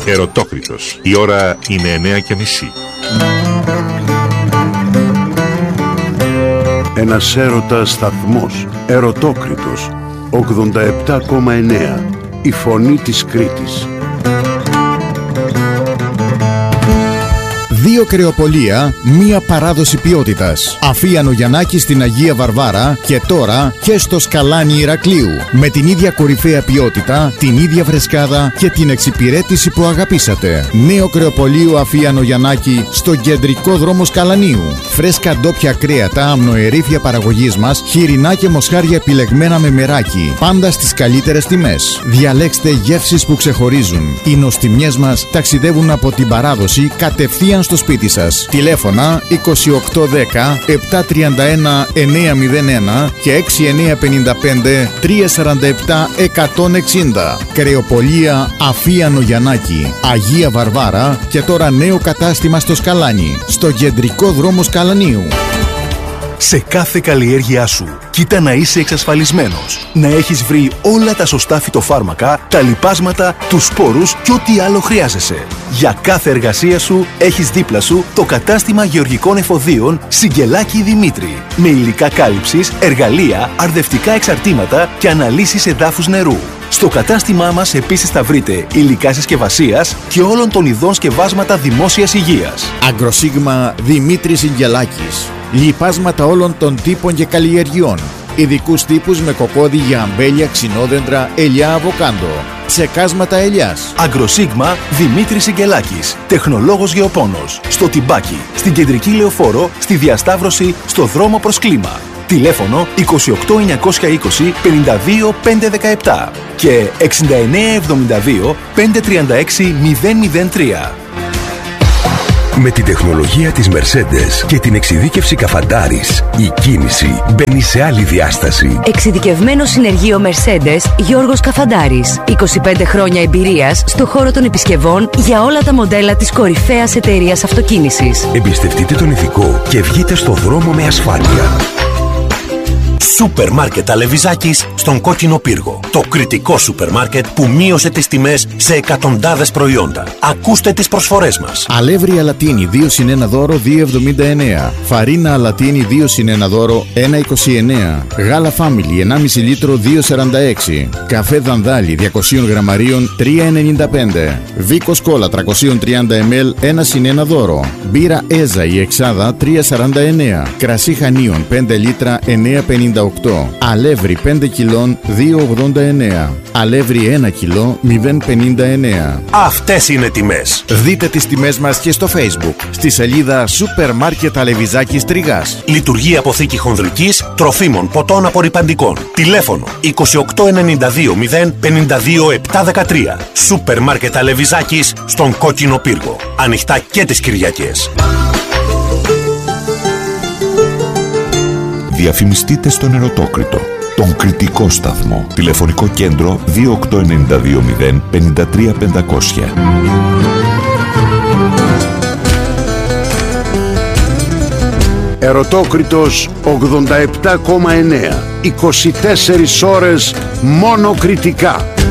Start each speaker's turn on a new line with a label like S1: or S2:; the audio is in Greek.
S1: Ερωτόκριτος. Η ώρα είναι 9:30.
S2: Ένας έρωτας σταθμός. Ερωτόκριτος. 87,9. Η φωνή της Κρήτης.
S3: Δύο κρεοπολία, μία παράδοση ποιότητας. Αφίανο Γιαννάκη στην Αγία Βαρβάρα και τώρα και στο Σκαλάνι Ηρακλείου. Με την ίδια κορυφαία ποιότητα, την ίδια φρεσκάδα και την εξυπηρέτηση που αγαπήσατε. Νέο κρεοπολείο Αφίανο Γιαννάκη στο κεντρικό δρόμο Σκαλανίου. Φρέσκα ντόπια κρέατα, αμνοερήφια παραγωγής μας, χοιρινά και μοσχάρια επιλεγμένα με μεράκι. Πάντα στις καλύτερες τιμές. Διαλέξτε γεύσεις που ξεχωρίζουν. Οι νοστιμιές μας ταξιδεύουν από την παράδοση κατευθείαν στο σπίτι σας. Τηλέφωνα 2810 731 901 και 6955 347 160. Κρεοπολία Αφίανο Γιαννάκη, Αγία Βαρβάρα και τώρα νέο κατάστημα στο Σκαλάνι, στο κεντρικό δρόμο Σκαλανίου.
S4: Σε κάθε καλλιέργειά σου, κοίτα να είσαι εξασφαλισμένος. Να έχεις βρει όλα τα σωστά φυτοφάρμακα, τα λιπάσματα, τους σπόρους και ό,τι άλλο χρειάζεσαι. Για κάθε εργασία σου, έχεις δίπλα σου το κατάστημα γεωργικών εφοδίων Σιγκελάκη Δημήτρη. Με υλικά κάλυψης, εργαλεία, αρδευτικά εξαρτήματα και αναλύσεις εδάφους νερού. Στο κατάστημά μας επίσης θα βρείτε υλικά συσκευασίας και όλων των ειδών σκευάσματα δημόσιας υγείας.
S3: Αγκροσίγμα Δημήτρης Σιγκελάκης. Λιπάσματα όλων των τύπων και καλλιεργειών. Ειδικούς τύπους με κοκόδι για αμπέλια, ξινόδεντρα, ελιά, αβοκάντο. Ψεκάσματα ελιάς.
S4: Αγκροσίγμα Δημήτρης Σιγκελάκης. Τεχνολόγος γεωπόνος. Στο Τιμπάκι, στην Κεντρική Λεωφόρο, στη Διασταύρωση, στο δρόμο προς Κλίμα. Τηλέφωνο 28 920 52 517 και 69 72 536 003.
S5: Με την τεχνολογία της Mercedes και την εξειδίκευση Καφαντάρης, η κίνηση μπαίνει σε άλλη διάσταση.
S6: Εξειδικευμένο συνεργείο Mercedes Γιώργος Καφαντάρης. 25 χρόνια εμπειρίας στο χώρο των επισκευών για όλα τα μοντέλα της κορυφαίας εταιρείας αυτοκίνησης.
S5: Εμπιστευτείτε τον ηθικό και βγείτε στο δρόμο με ασφάλεια.
S7: Σούπερ μάρκετ Αλεβιζάκης στον Κόκκινο Πύργο. Το κριτικό σούπερ μάρκετ που μείωσε τις τιμές σε εκατοντάδες προϊόντα. Ακούστε τις προσφορές μας.
S3: Αλεύρι αλατίνη 2 συν 1 δώρο 2,79. Φαρίνα αλατίνη 2 συν 1 δώρο 1,29. Γάλα Family 1,5 λίτρο 2,46. Καφέ Δανδάλι 200 γραμμαρίων 3,95. Βίκος Κόλα 330 ml 1 συν 1 δώρο. Μπύρα Έζα η Εξάδα 3,49. Κρασί Χανίων 5 λίτρα 9,58. Αλεύρι 5 κιλών 2,89. Αλεύρι 1 κιλό 0,59.
S7: Αυτές είναι τιμές.
S3: Δείτε τις τιμές μας και στο Facebook, στη σελίδα Σούπερ Μάρκετ Αλεβιζάκης Τριγάς.
S7: Λειτουργεί αποθήκη χονδρικής, τροφίμων, ποτών απορρυπαντικών. Τηλέφωνο 2892 052 713. Σούπερ Μάρκετ Αλεβιζάκης στον Κόκκινο Πύργο. Ανοιχτά και τις Κυριακές.
S8: Διαφημιστείτε στον Ερωτόκριτο, τον κριτικό σταθμό. Τηλεφωνικό κέντρο 2892 053 500.
S2: Ερωτόκριτος 87,9. 24 ώρες μόνο κριτικά.